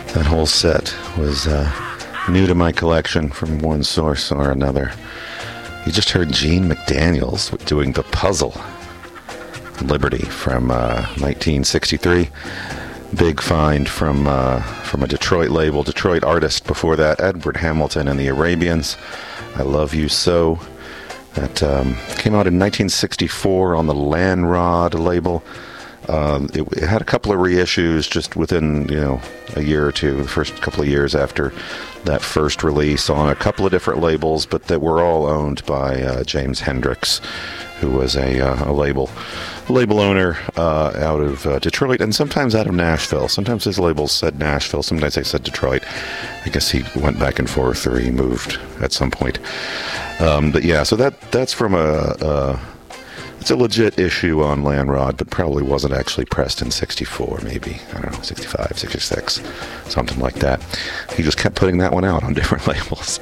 That whole set was new to my collection from one source or another. You just heard Gene McDaniels doing The Puzzle, Liberty, from 1963. Big find from a Detroit label, Detroit artist. Before that, Edward Hamilton and the Arabians, I Love You So. That came out in 1964 on the Landrod label. It had a couple of reissues just within, a year or two, the first couple of years after that first release on a couple of different labels, but that were all owned by James Hendricks, who was a label owner out of Detroit and sometimes out of Nashville. Sometimes his labels said Nashville, sometimes they said Detroit. I guess he went back and forth, or he moved at some point. But yeah, so that's from it's a legit issue on Landrod, but probably wasn't actually pressed in 64, maybe. I don't know, 65, 66, something like that. He just kept putting that one out on different labels.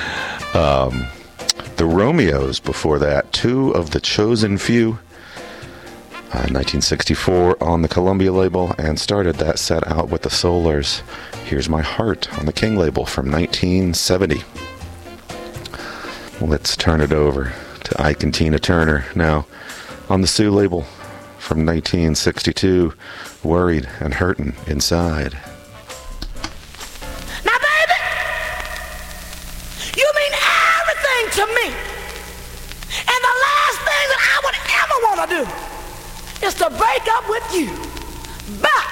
The Romeos before that, Two of the Chosen Few, 1964 on the Columbia label, and started that set out with the Solars. Here's My Heart on the King label from 1970. Let's turn it over to Ike and Tina Turner now on the Sue label from 1962, Worried and Hurtin' Inside. Now, baby, you mean everything to me. And the last thing that I would ever want to do is to break up with you. But